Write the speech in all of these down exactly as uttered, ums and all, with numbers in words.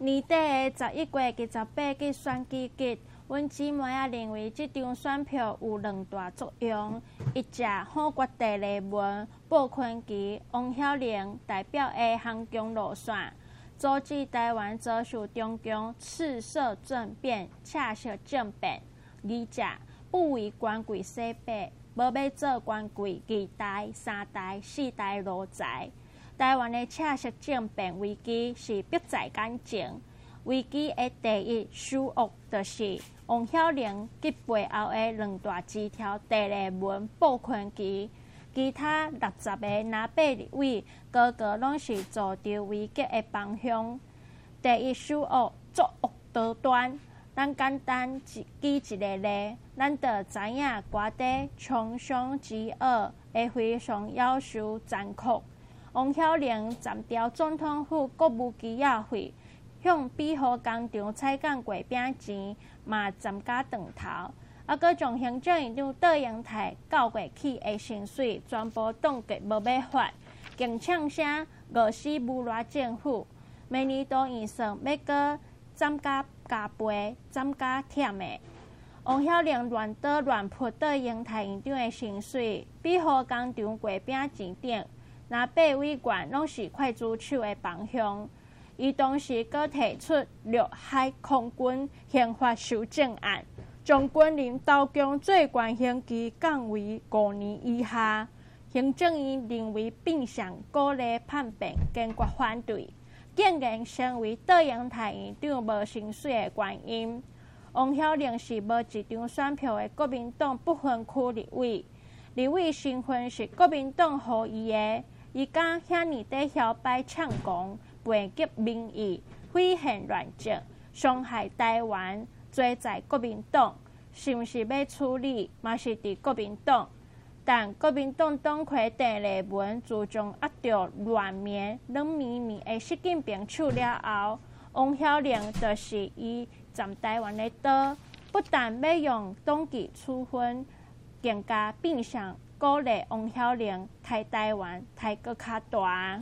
年底的十一月二十八日选举日，阮姊妹仔认为即张选票有两大作用：一只好决地立文、报坤基、王晓玲代表的韩共路线，阻止台湾遭受中共赤色政变、赤色政变；二只不为官贵洗白，无要做官贵二代、三代、四代奴才。台湾的赤色政变危机是迫在眼前，危机的第一首恶就是王晓玲及背后的两大枝条地立文、报坤基，其他六十个南北立委个个拢是造就危机的帮凶。第一首恶作恶多端，咱简单举一个例，咱就知影瓜地穷凶极恶会非常夭寿残酷。王晓玲暂调总统府国务机要费，向庇护工厂采购月饼钱，嘛暂加断头，啊，阁将行政院长戴阳泰九月起的薪水全部冻结无要发，更呛声饿死无赖政府。明年度预算要阁giảm加加倍、giảm加忝的。王晓玲乱倒乱泼戴阳泰院长的薪水，庇护工厂月饼钱等。南北委员拢是刽子手的帮凶，伊当时阁提出陆海空军刑法修正案，将军人投降最高刑期降为五年以下。行政院认为变相鼓励叛变，坚决反对，竟然成为戴阳泰院长无薪水的原因。王晓玲是无一张选票的国民党不分区立委，立委身份是国民党予伊的。伊敢遐尼底摇摆唱功，背击民意，毁宪乱政，伤害台湾，罪在国民党，是毋是要处理，嘛是伫国民党。但国民党党魁郑丽文自从压着乱绵、冷绵绵的习近平手了后，王晓玲就是伊站台湾的刀，不但要用党纪处分，更加变相。鼓励王晓玲抬台湾抬搁较大。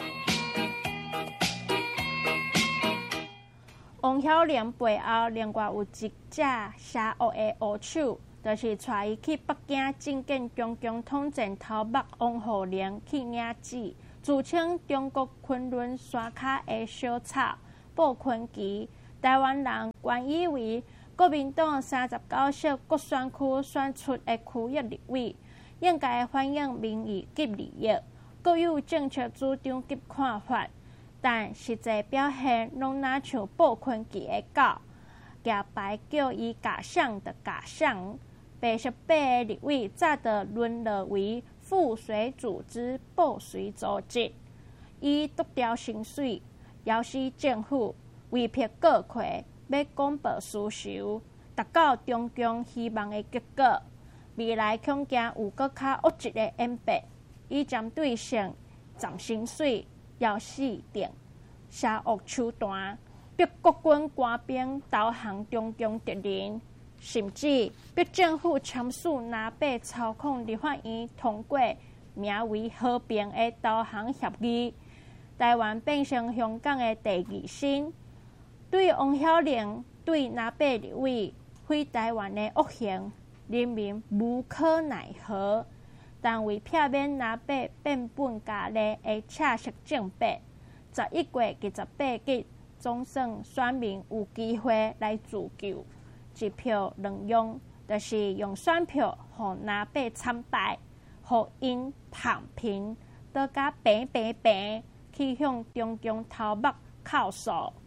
王晓玲背后另外有一只邪恶的恶手，就是带伊去北京觐见中共统战头目王沪宁去领旨，自称中国昆仑山脚的小草报坤基。台湾人原以为国民党三十九席各选区选出的区域立委。应该反映民意及利益，各有政策主张及看法，但实际表现拢若像报坤基的狗，举牌叫伊假想的假想。八十八个立委早就沦落为附随组织、报随组织，以独条薪水，要挟政府，威逼各界，要公报私仇，达到中共希望的结果。未来恐惊有搁较恶质的演变，以针对性、涨薪水、要死等邪恶手段，逼国军官兵投降中共敌人，甚至逼政府签署南北操控立法院通过名为和平的投降协议，台湾变成香港的第二心。对王晓玲对南北立委毁台湾的恶行。人民无可奈何，但为避免南北变本加厉的赤色政变，十一月二十八日，总算选民有机会来自救。一票两用，就是用选票互南北参败，互因躺平，倒甲平平平，去向中共头目靠诉。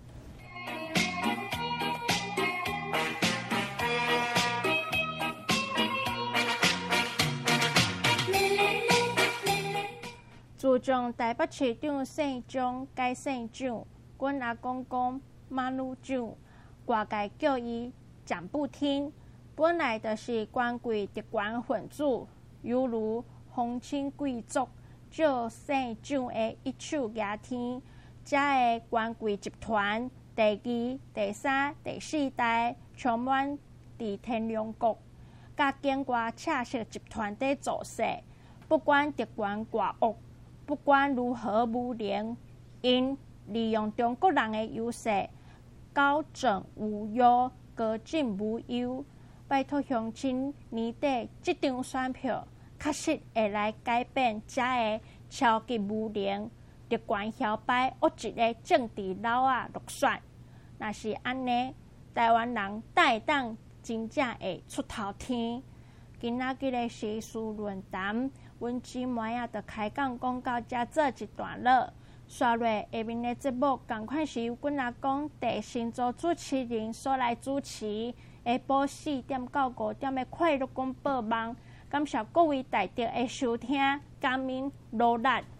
自从台北市长姓张改姓蒋，阮阿公公马路蒋，外界叫伊讲不听。本来就是官贵特权分子，犹如皇亲贵族，照姓蒋的一手牙天，遮个官贵集团第二、第三、第四代充满伫天龙国，甲境外赤色集团在做势，不管特权偌恶。不管如何无能，因利用中国人的优势， 高枕无忧，高枕无忧。拜托乡亲，年底这张选票确实会来改变这个超级无能、立关摇摆恶一个政治老啊落选。若是安尼，台湾人带当真正会出头天。今仔日的时事论坛，阮姊妹啊，就开讲讲到遮做一段落。刷落下面的节目，同款是由阮阿公第新组主持人所来主持。下晡四点到五点的快乐广播网，感谢各位大家的收听，感恩努力。